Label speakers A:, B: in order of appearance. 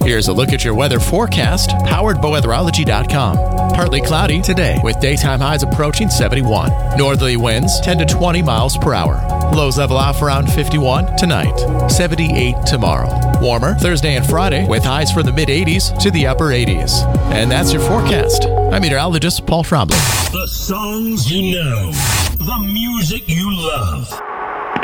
A: Here's a look at your weather forecast, powered by weatherology.com. Partly cloudy today, with daytime highs approaching 71. Northerly winds 10 to 20 miles per hour. Lows level off around 51 tonight, 78 tomorrow. Warmer Thursday and Friday, with highs from the mid-80s to the upper 80s. And that's your forecast. I'm meteorologist Paul Trombley.
B: The songs you know, the music you love.